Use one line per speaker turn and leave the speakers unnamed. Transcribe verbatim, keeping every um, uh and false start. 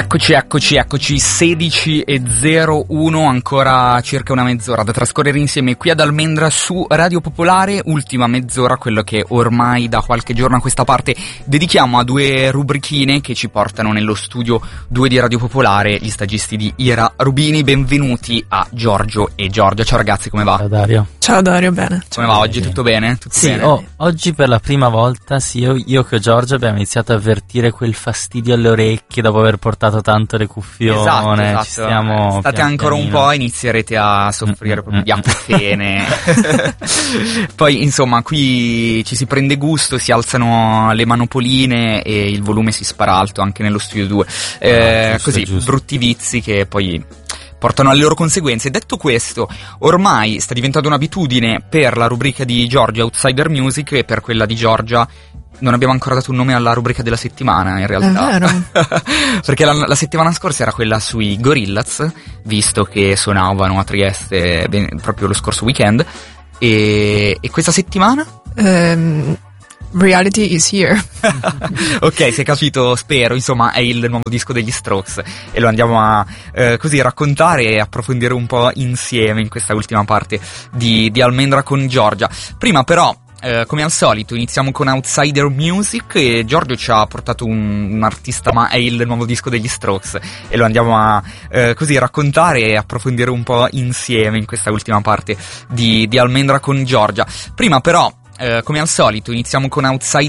Eccoci, eccoci, eccoci, sedici e zero uno, ancora circa una mezz'ora da trascorrere insieme qui ad Almendra su Radio Popolare, ultima mezz'ora, quello che ormai da qualche giorno a questa parte dedichiamo a due rubrichine che ci portano nello studio due di Radio Popolare, gli stagisti di Ira Rubini. Benvenuti a Giorgio e Giorgia. Ciao ragazzi, come va?
Ciao Dario.
Ciao Dario, bene.
Come va oggi? Tutto bene? Tutto
sì,
bene?
Oh, oggi per la prima volta, sì, io, io che Giorgio abbiamo iniziato a avvertire quel fastidio alle orecchie dopo aver portato tanto le cuffione.
Esatto, esatto.
Ci stiamo
state
pian
ancora
pianino.
un po', inizierete a soffrire
Mm,
proprio
mm,
di acufene. Poi insomma qui ci si prende gusto, si alzano le manopoline e il volume si spara alto anche nello studio due, eh,
Ah, giusto,
così
giusto.
brutti vizi che poi portano alle loro conseguenze. Detto questo, ormai sta diventando un'abitudine per la rubrica di Giorgia Outsider Music e per quella di Giorgia non abbiamo ancora dato un nome alla rubrica della settimana, in realtà.
È vero.
Perché la, la settimana scorsa era quella sui Gorillaz, visto che suonavano a Trieste ben- proprio lo scorso weekend. E, e questa settimana?
Um, reality is here.
Ok, si è capito, spero. Insomma, è il nuovo disco degli Strokes e lo andiamo a eh, così raccontare e approfondire un po' insieme in questa ultima parte di, di Almendra con Giorgia. Prima però, Eh, come al solito, iniziamo con Outsider Music e Giorgio ci ha portato un, un artista, ma è il nuovo disco degli Strokes e lo andiamo a eh, così raccontare e approfondire un po' insieme in questa ultima parte di, di Almendra con Giorgia. Prima però, eh, come al solito, iniziamo con Outsider